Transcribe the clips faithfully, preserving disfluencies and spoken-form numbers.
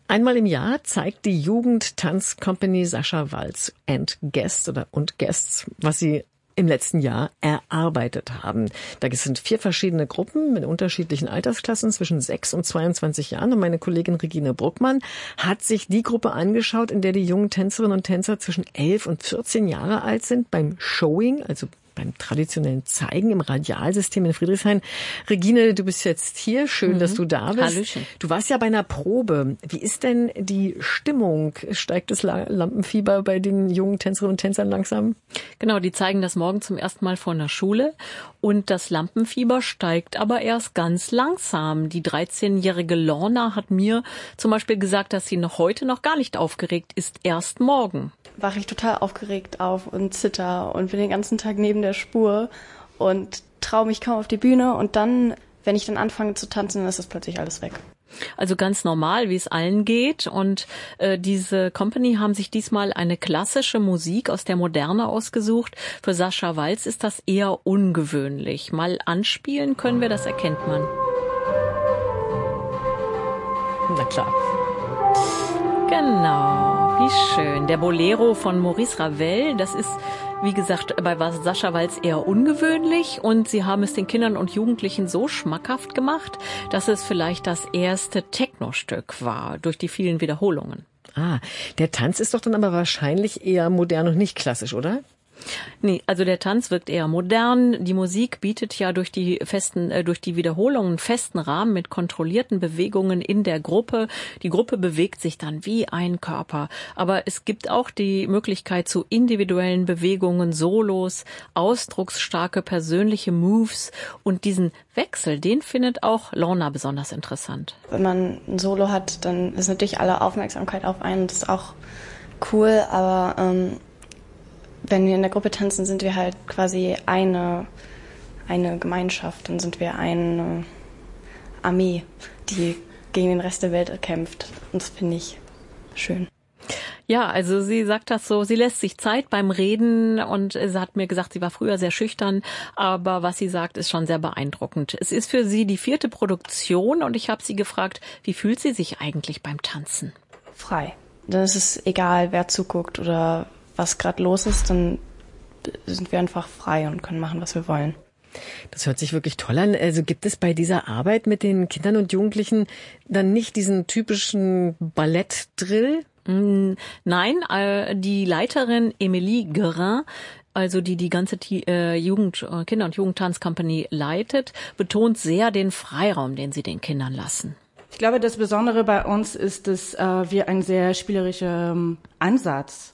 Einmal im Jahr zeigt die Jugendtanzcompany Sascha Walz and Guests oder und Guests, was sie im letzten Jahr erarbeitet haben. Da sind vier verschiedene Gruppen mit unterschiedlichen Altersklassen zwischen sechs und zweiundzwanzig Jahren. Und meine Kollegin Regine Bruckmann hat sich die Gruppe angeschaut, in der die jungen Tänzerinnen und Tänzer zwischen elf und vierzehn Jahre alt sind, beim Showing, also beim traditionellen Zeigen im Radialsystem in Friedrichshain. Regine, du bist jetzt hier. Schön, mhm. dass du da bist. Hallöchen. Du warst ja bei einer Probe. Wie ist denn die Stimmung? Steigt das Lampenfieber bei den jungen Tänzerinnen und Tänzern langsam? Genau, die zeigen das morgen zum ersten Mal vor einer Schule. Und das Lampenfieber steigt aber erst ganz langsam. Die dreizehnjährige Lorna hat mir zum Beispiel gesagt, dass sie noch heute noch gar nicht aufgeregt ist, erst morgen. Wache ich total aufgeregt auf und zitter und bin den ganzen Tag neben der Spur und traue mich kaum auf die Bühne. Und dann, wenn ich dann anfange zu tanzen, dann ist das plötzlich alles weg. Also ganz normal, wie es allen geht. Und äh, diese Company haben sich diesmal eine klassische Musik aus der Moderne ausgesucht. Für Sascha Walz ist das eher ungewöhnlich. Mal anspielen können wir, das erkennt man. Na klar. Genau. Wie schön. Der Bolero von Maurice Ravel, das ist, wie gesagt, bei Sascha Walz eher ungewöhnlich. Und sie haben es den Kindern und Jugendlichen so schmackhaft gemacht, dass es vielleicht das erste Techno-Stück war, durch die vielen Wiederholungen. Ah, der Tanz ist doch dann aber wahrscheinlich eher modern und nicht klassisch, oder? Nee, also der Tanz wirkt eher modern. Die Musik bietet ja durch die festen, äh, durch die Wiederholungen einen festen Rahmen mit kontrollierten Bewegungen in der Gruppe. Die Gruppe bewegt sich dann wie ein Körper. Aber es gibt auch die Möglichkeit zu individuellen Bewegungen, Solos, ausdrucksstarke persönliche Moves. Und diesen Wechsel, den findet auch Lorna besonders interessant. Wenn man ein Solo hat, dann ist natürlich alle Aufmerksamkeit auf einen. Das ist auch cool, aber ähm wenn wir in der Gruppe tanzen, sind wir halt quasi eine, eine Gemeinschaft. Dann sind wir eine Armee, die gegen den Rest der Welt kämpft. Und das finde ich schön. Ja, also sie sagt das so, sie lässt sich Zeit beim Reden und sie hat mir gesagt, sie war früher sehr schüchtern, aber was sie sagt, ist schon sehr beeindruckend. Es ist für sie die vierte Produktion und ich habe sie gefragt, wie fühlt sie sich eigentlich beim Tanzen? Frei. Dann ist es egal, wer zuguckt oder was gerade los ist, dann sind wir einfach frei und können machen, was wir wollen. Das hört sich wirklich toll an. Also gibt es bei dieser Arbeit mit den Kindern und Jugendlichen dann nicht diesen typischen Ballettdrill? Nein, die Leiterin Emilie Guerin, also die die ganze Jugend, Kinder- und Jugendtanzcompany leitet, betont sehr den Freiraum, den sie den Kindern lassen. Ich glaube, das Besondere bei uns ist, dass wir einen sehr spielerischen Ansatz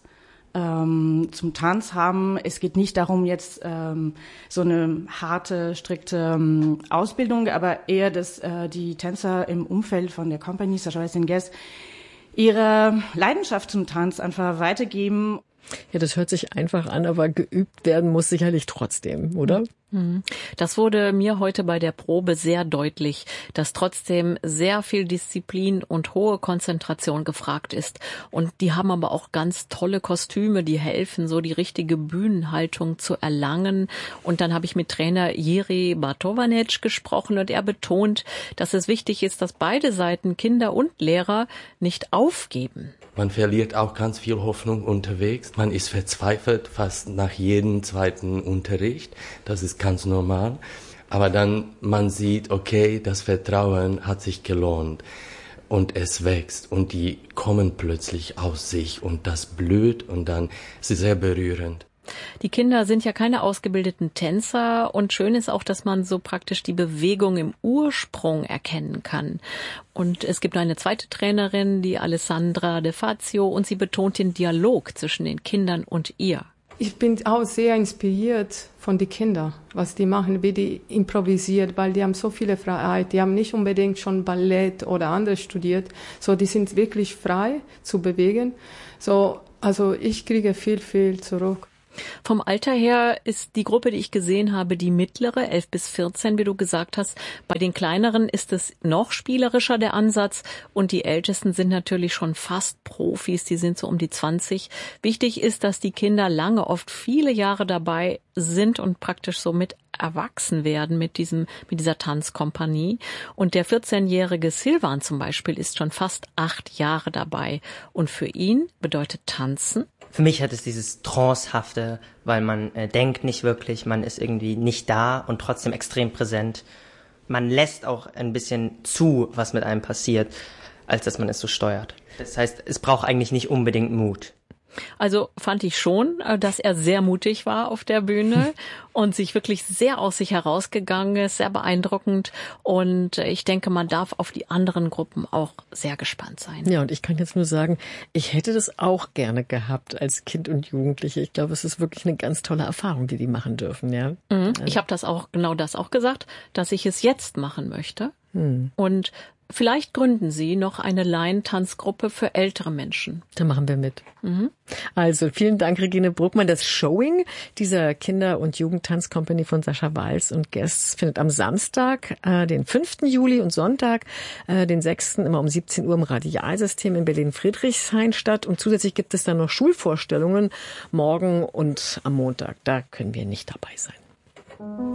Ähm, zum Tanz haben. Es geht nicht darum, jetzt ähm, so eine harte, strikte ähm, Ausbildung, aber eher, dass äh, die Tänzer im Umfeld von der Company Sascha Walz and Guests ihre Leidenschaft zum Tanz einfach weitergeben. Ja, das hört sich einfach an, aber geübt werden muss sicherlich trotzdem, oder? Das wurde mir heute bei der Probe sehr deutlich, dass trotzdem sehr viel Disziplin und hohe Konzentration gefragt ist. Und die haben aber auch ganz tolle Kostüme, die helfen, so die richtige Bühnenhaltung zu erlangen. Und dann habe ich mit Trainer Jiří Bartovanec gesprochen und er betont, dass es wichtig ist, dass beide Seiten, Kinder und Lehrer, nicht aufgeben. Man verliert auch ganz viel Hoffnung unterwegs. Man ist verzweifelt fast nach jedem zweiten Unterricht. Das ist ganz normal. Aber dann man sieht, okay, das Vertrauen hat sich gelohnt und es wächst und die kommen plötzlich aus sich und das blüht und dann ist es sehr berührend. Die Kinder sind ja keine ausgebildeten Tänzer und schön ist auch, dass man so praktisch die Bewegung im Ursprung erkennen kann. Und es gibt eine zweite Trainerin, die Alessandra De Fazio, und sie betont den Dialog zwischen den Kindern und ihr. Ich bin auch sehr inspiriert von den Kindern, was die machen, wie die improvisiert, weil die haben so viele Freiheit. Die haben nicht unbedingt schon Ballett oder anderes studiert, so die sind wirklich frei zu bewegen. So, also ich kriege viel, viel zurück. Vom Alter her ist die Gruppe, die ich gesehen habe, die mittlere, elf bis vierzehn, wie du gesagt hast. Bei den kleineren ist es noch spielerischer, der Ansatz. Und die Ältesten sind natürlich schon fast Profis, die sind so um die zwanzig. Wichtig ist, dass die Kinder lange, oft viele Jahre dabei sind und praktisch so mit erwachsen werden mit diesem, mit dieser Tanzkompanie. Und der vierzehnjährige Silvan zum Beispiel ist schon fast acht Jahre dabei. Und für ihn bedeutet Tanzen: Für mich hat es dieses Trancehafte, weil man äh, denkt nicht wirklich, man ist irgendwie nicht da und trotzdem extrem präsent. Man lässt auch ein bisschen zu, was mit einem passiert, als dass man es so steuert. Das heißt, es braucht eigentlich nicht unbedingt Mut. Also fand ich schon, dass er sehr mutig war auf der Bühne und sich wirklich sehr aus sich herausgegangen ist, sehr beeindruckend. Und ich denke, man darf auf die anderen Gruppen auch sehr gespannt sein. Ja, und ich kann jetzt nur sagen, ich hätte das auch gerne gehabt als Kind und Jugendliche. Ich glaube, es ist wirklich eine ganz tolle Erfahrung, die die machen dürfen. Ja. Mhm. Ich habe das auch genau das auch gesagt, dass ich es jetzt machen möchte. Mhm. Und vielleicht gründen Sie noch eine Laientanzgruppe für ältere Menschen. Da machen wir mit. Mhm. Also vielen Dank, Regine Bruckmann. Das Showing dieser Kinder- und Jugendtanzcompany von Sascha Walz und Guests findet am Samstag, äh, den fünften Juli und Sonntag, äh, den sechsten immer um siebzehn Uhr im Radialsystem in Berlin-Friedrichshain statt. Und zusätzlich gibt es dann noch Schulvorstellungen morgen und am Montag. Da können wir nicht dabei sein.